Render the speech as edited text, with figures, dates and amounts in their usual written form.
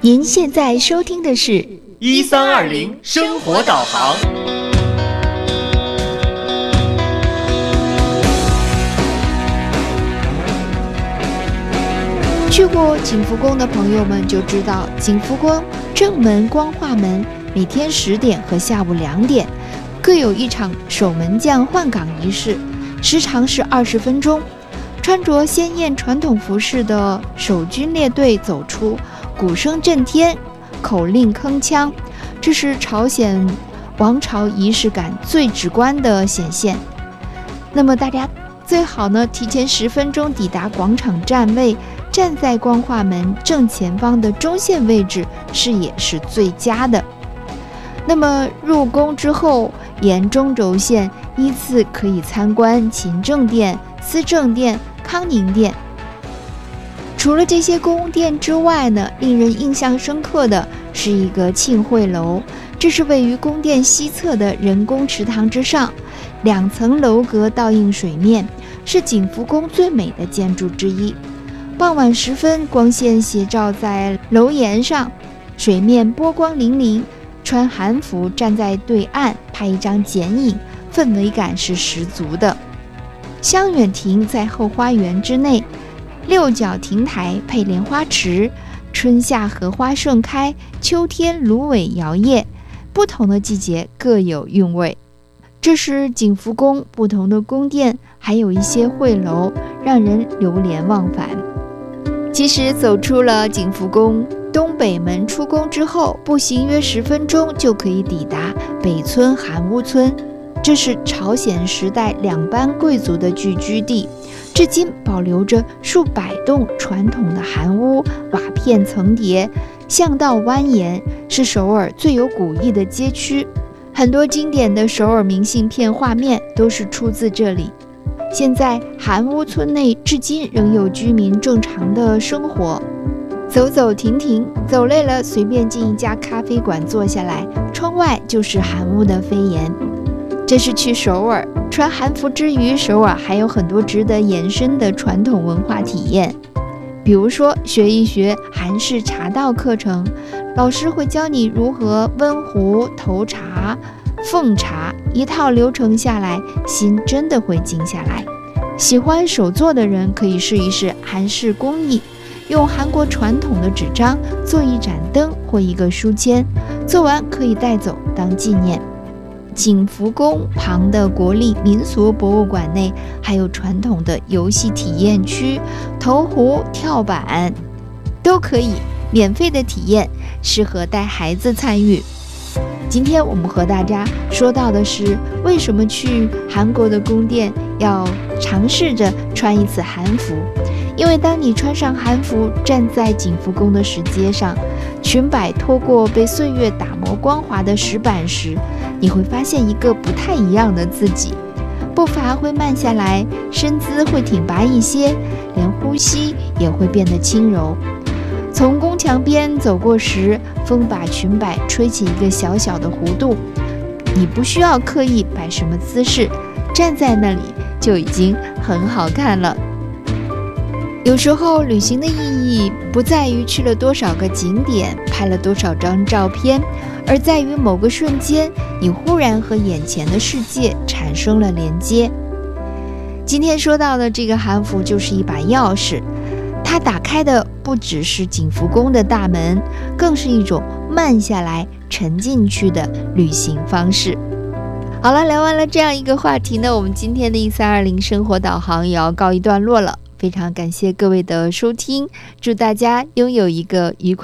您现在收听的是 1320生活导航。 去过景福宫的朋友们就知道，景福宫正门、光化门每天10点和下午2点各有一场守门将换岗仪式，时长是20分钟。穿着鲜艳传统服饰的守军列队走出，鼓声震天，口令铿锵，这是朝鲜王朝仪式感最直观的显现。那么大家最好呢提前10分钟抵达广场站位，站在光化门正前方的中线位置，视野是最佳的。那么入宫之后，沿中轴线依次可以参观勤政殿、思政殿、康宁殿。除了这些宫殿之外呢，令人印象深刻的是一个庆会楼，这是位于宫殿西侧的人工池塘之上，2层楼阁倒映水面，是景福宫最美的建筑之一。傍晚时分，光线斜照在楼檐上，水面波光粼粼，穿韩服站在对岸拍一张剪影，氛围感是十足的。香远亭在后花园之内，6角亭台配莲花池，春夏荷花盛开，秋天芦苇摇曳，不同的季节各有韵味。这是景福宫不同的宫殿，还有一些会楼，让人流连忘返。其实走出了景福宫东北门出宫之后，步行约10分钟就可以抵达北村韩屋村，这是朝鲜时代2班贵族的聚居地，至今保留着数百栋传统的韩屋，瓦片层叠，巷道蜿蜒，是首尔最有古意的街区。很多经典的首尔明信片画面都是出自这里。现在韩屋村内至今仍有居民正常的生活，走走停停，走累了随便进一家咖啡馆坐下来，窗外就是韩屋的飞檐。这是去首尔穿韩服之余，首尔还有很多值得延伸的传统文化体验，比如说学一学韩式茶道课程，老师会教你如何温壶、投茶、奉茶，一套流程下来，心真的会静下来。喜欢手作的人可以试一试韩式工艺，用韩国传统的纸张做一盏灯或一个书签，做完可以带走当纪念。景福宫旁的国立民俗博物馆内还有传统的游戏体验区，投壶、跳板都可以免费的体验，适合带孩子参与。今天我们和大家说到的是，为什么去韩国的宫殿要尝试着穿一次韩服。因为当你穿上韩服，站在景福宫的石阶上，裙摆拖过被岁月打磨光滑的石板时，你会发现一个不太一样的自己，步伐会慢下来，身姿会挺拔一些，连呼吸也会变得轻柔。从宫墙边走过时，风把裙摆吹起一个小小的弧度，你不需要刻意摆什么姿势，站在那里就已经很好看了。有时候旅行的意义不在于去了多少个景点，拍了多少张照片，而在于某个瞬间，你忽然和眼前的世界产生了连接。今天说到的这个韩服就是一把钥匙，它打开的不只是景福宫的大门，更是一种慢下来沉进去的旅行方式。好了，聊完了这样一个话题呢，我们今天的1320生活导航也要告一段落了。非常感谢各位的收听，祝大家拥有一个愉快